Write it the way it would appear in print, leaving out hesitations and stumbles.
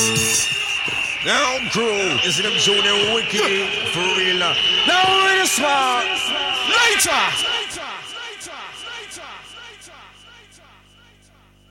Now crew, is it them Junior Wicked for real? Now we're the smart. Later.